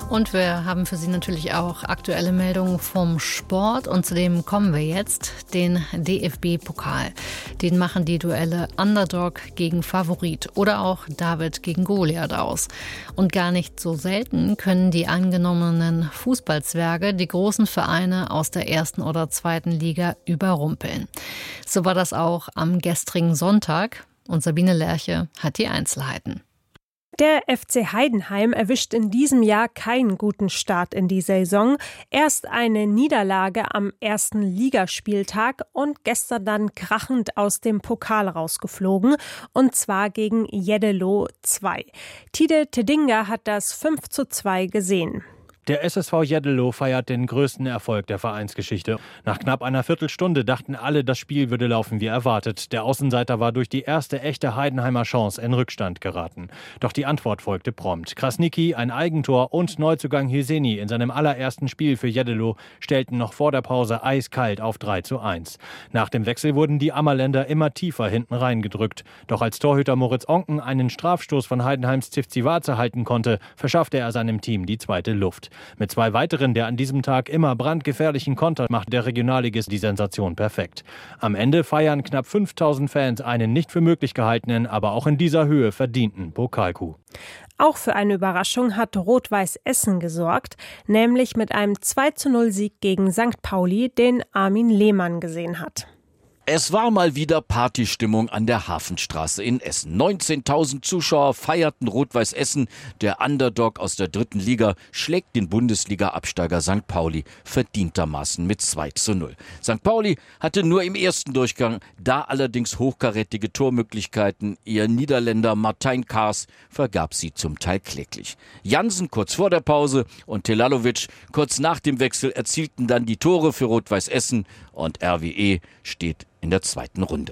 Und wir haben für Sie natürlich auch aktuelle Meldungen vom Sport. Und zu dem kommen wir jetzt, den DFB-Pokal. Den machen die Duelle Underdog gegen Favorit oder auch David gegen Goliath aus. Und gar nicht so selten können die angenommenen Fußballzwerge die großen Vereine aus der 1. oder 2. Liga überrumpeln. So war das auch am gestrigen Sonntag. Und Sabine Lerche hat die Einzelheiten. Der FC Heidenheim erwischt in diesem Jahr keinen guten Start in die Saison. Erst eine Niederlage am 1. Ligaspieltag und gestern dann krachend aus dem Pokal rausgeflogen. Und zwar gegen Jeddelo 2. Tide Tedinga hat das 5:2 gesehen. Der SSV Jeddelo feiert den größten Erfolg der Vereinsgeschichte. Nach knapp einer Viertelstunde dachten alle, das Spiel würde laufen wie erwartet. Der Außenseiter war durch die erste echte Heidenheimer Chance in Rückstand geraten. Doch die Antwort folgte prompt. Krasniqi, ein Eigentor und Neuzugang Hyseni in seinem allerersten Spiel für Jeddelo stellten noch vor der Pause eiskalt auf 3:1. Nach dem Wechsel wurden die Ammerländer immer tiefer hinten reingedrückt. Doch als Torhüter Moritz Onken einen Strafstoß von Heidenheims Tivzivaze halten konnte, verschaffte er seinem Team die zweite Luft. Mit 2 weiteren der an diesem Tag immer brandgefährlichen Konter macht der Regionalligist die Sensation perfekt. Am Ende feiern knapp 5000 Fans einen nicht für möglich gehaltenen, aber auch in dieser Höhe verdienten Pokalcoup. Auch für eine Überraschung hat Rot-Weiß Essen gesorgt, nämlich mit einem 2:0-Sieg gegen St. Pauli, den Armin Lehmann gesehen hat. Es war mal wieder Partystimmung an der Hafenstraße in Essen. 19.000 Zuschauer feierten Rot-Weiß Essen. Der Underdog aus der 3. Liga schlägt den Bundesliga-Absteiger St. Pauli verdientermaßen mit 2:0. St. Pauli hatte nur im ersten Durchgang da allerdings hochkarätige Tormöglichkeiten. Ihr Niederländer Martijn Kaas vergab sie zum Teil kläglich. Jansen kurz vor der Pause und Telalovic kurz nach dem Wechsel erzielten dann die Tore für Rot-Weiß Essen und RWE steht in der 2. Runde.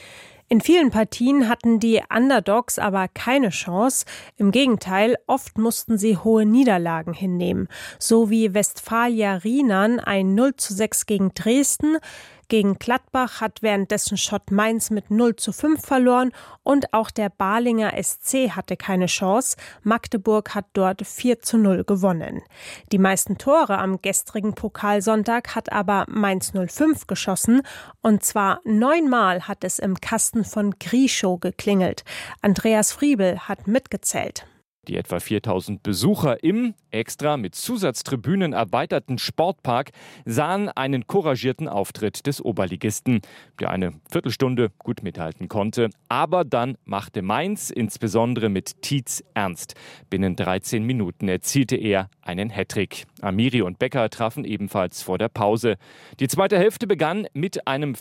In vielen Partien hatten die Underdogs aber keine Chance. Im Gegenteil, oft mussten sie hohe Niederlagen hinnehmen. So wie Westfalia Rienan ein 0:6 gegen Dresden. Gegen Gladbach hat währenddessen Schott Mainz mit 0:5 verloren und auch der Balinger SC hatte keine Chance. Magdeburg hat dort 4:0 gewonnen. Die meisten Tore am gestrigen Pokalsonntag hat aber Mainz 05 geschossen und zwar 9-mal hat es im Kasten von Grischow geklingelt. Andreas Friebel hat mitgezählt. Die etwa 4000 Besucher im extra mit Zusatztribünen erweiterten Sportpark sahen einen couragierten Auftritt des Oberligisten, der eine Viertelstunde gut mithalten konnte. Aber dann machte Mainz, insbesondere mit Tietz, ernst. Binnen 13 Minuten erzielte er einen Hattrick. Amiri und Becker trafen ebenfalls vor der Pause. Die zweite Hälfte begann mit einem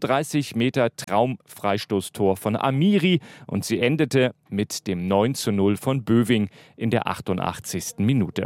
35 Meter Traumfreistoßtor von Amiri und sie endete mit dem 9:0 von Böwing in der 88. Minute.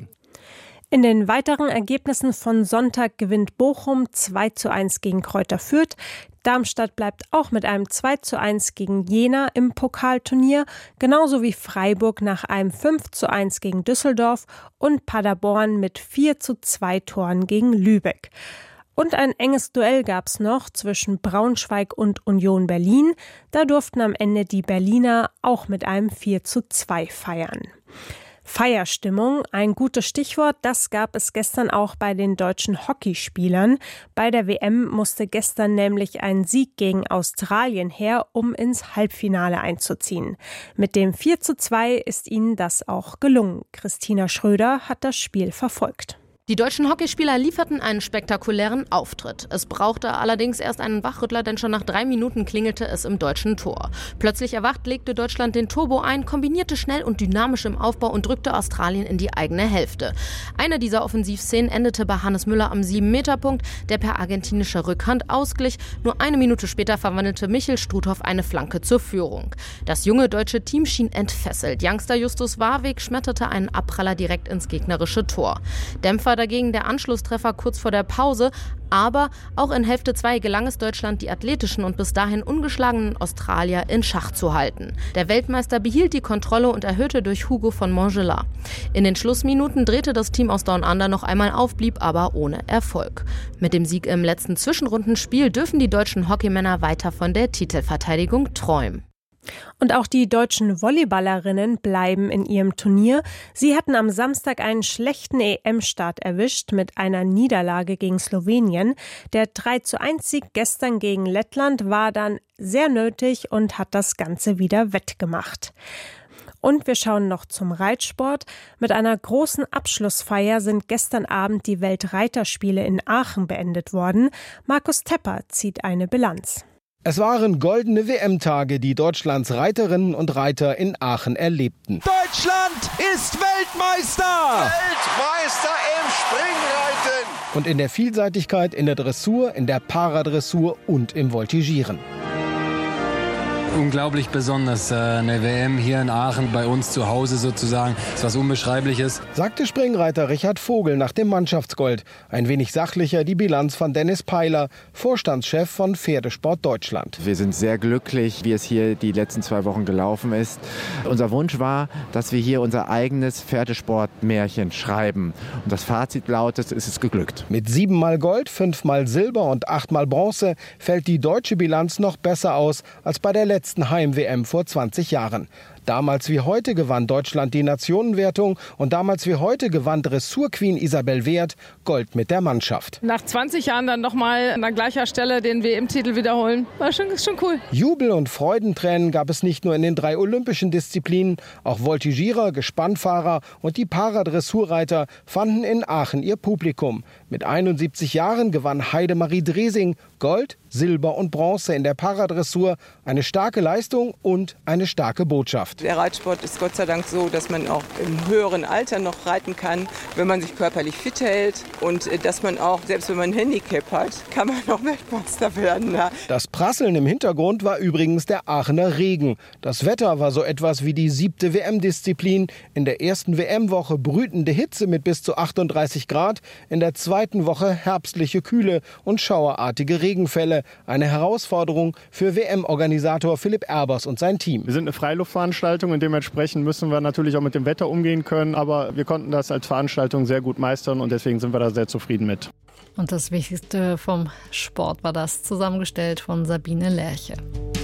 In den weiteren Ergebnissen von Sonntag gewinnt Bochum 2:1 gegen Kräuter Fürth. Darmstadt bleibt auch mit einem 2:1 gegen Jena im Pokalturnier, genauso wie Freiburg nach einem 5:1 gegen Düsseldorf und Paderborn mit 4:2 Toren gegen Lübeck. Und ein enges Duell gab es noch zwischen Braunschweig und Union Berlin. Da durften am Ende die Berliner auch mit einem 4:2 feiern. Feierstimmung, ein gutes Stichwort, das gab es gestern auch bei den deutschen Hockeyspielern. Bei der WM musste gestern nämlich ein Sieg gegen Australien her, um ins Halbfinale einzuziehen. Mit dem 4:2 ist ihnen das auch gelungen. Christina Schröder hat das Spiel verfolgt. Die deutschen Hockeyspieler lieferten einen spektakulären Auftritt. Es brauchte allerdings erst einen Wachrüttler, denn schon nach 3 Minuten klingelte es im deutschen Tor. Plötzlich erwacht, legte Deutschland den Turbo ein, kombinierte schnell und dynamisch im Aufbau und drückte Australien in die eigene Hälfte. Eine dieser Offensivszenen endete bei Hannes Müller am 7-Meter-Punkt, der per argentinischer Rückhand ausglich. Nur 1 Minute später verwandelte Michel Struthoff eine Flanke zur Führung. Das junge deutsche Team schien entfesselt. Youngster Justus Warweg schmetterte einen Abpraller direkt ins gegnerische Tor. Dämpfer dagegen der Anschlusstreffer kurz vor der Pause, aber auch in Hälfte 2 gelang es Deutschland, die athletischen und bis dahin ungeschlagenen Australier in Schach zu halten. Der Weltmeister behielt die Kontrolle und erhöhte durch Hugo von Montgelas. In den Schlussminuten drehte das Team aus Down Under noch einmal auf, blieb aber ohne Erfolg. Mit dem Sieg im letzten Zwischenrundenspiel dürfen die deutschen Hockeymänner weiter von der Titelverteidigung träumen. Und auch die deutschen Volleyballerinnen bleiben in ihrem Turnier. Sie hatten am Samstag einen schlechten EM-Start erwischt mit einer Niederlage gegen Slowenien. Der 3:1-Sieg gestern gegen Lettland war dann sehr nötig und hat das Ganze wieder wettgemacht. Und wir schauen noch zum Reitsport. Mit einer großen Abschlussfeier sind gestern Abend die Weltreiterspiele in Aachen beendet worden. Markus Tepper zieht eine Bilanz. Es waren goldene WM-Tage, die Deutschlands Reiterinnen und Reiter in Aachen erlebten. Deutschland ist Weltmeister! Weltmeister im Springreiten! Und in der Vielseitigkeit, in der Dressur, in der Paradressur und im Voltigieren. Unglaublich besonders, eine WM hier in Aachen, bei uns zu Hause sozusagen, ist was Unbeschreibliches. Sagte Springreiter Richard Vogel nach dem Mannschaftsgold. Ein wenig sachlicher die Bilanz von Dennis Peiler, Vorstandschef von Pferdesport Deutschland. Wir sind sehr glücklich, wie es hier die letzten 2 Wochen gelaufen ist. Unser Wunsch war, dass wir hier unser eigenes Pferdesportmärchen schreiben. Und das Fazit lautet, es ist geglückt. Mit 7-mal Gold, 5-mal Silber und 8-mal Bronze fällt die deutsche Bilanz noch besser aus als bei der letzten Heim-WM vor 20 Jahren. Damals wie heute gewann Deutschland die Nationenwertung und damals wie heute gewann Dressurqueen Isabel Wert Gold mit der Mannschaft. Nach 20 Jahren dann nochmal an gleicher Stelle den WM-Titel wiederholen, ist schon cool. Jubel und Freudentränen gab es nicht nur in den 3 olympischen Disziplinen, auch Voltigierer, Gespannfahrer und die Paradressurreiter fanden in Aachen ihr Publikum. Mit 71 Jahren gewann Heidemarie Dresing Gold, Silber und Bronze in der Paradressur, eine starke Leistung und eine starke Botschaft. Der Reitsport ist Gott sei Dank so, dass man auch im höheren Alter noch reiten kann, wenn man sich körperlich fit hält und dass man auch, selbst wenn man ein Handicap hat, kann man auch Weltmeister werden. Ja. Das Prasseln im Hintergrund war übrigens der Aachener Regen. Das Wetter war so etwas wie die 7. WM-Disziplin. In der ersten WM-Woche brütende Hitze mit bis zu 38 Grad, in der zweiten Woche herbstliche Kühle und schauerartige Regenfälle. Eine Herausforderung für WM-Organisator Philipp Erbers und sein Team. Wir sind eine Freiluftveranstaltung und dementsprechend müssen wir natürlich auch mit dem Wetter umgehen können. Aber wir konnten das als Veranstaltung sehr gut meistern und deswegen sind wir da sehr zufrieden mit. Und das Wichtigste vom Sport war das, zusammengestellt von Sabine Lerche.